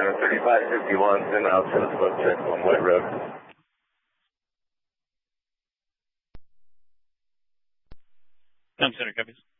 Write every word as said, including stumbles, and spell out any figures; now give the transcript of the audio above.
thirty-five fifty-one, ten miles to the slope check on White Road. Tom Center, copies.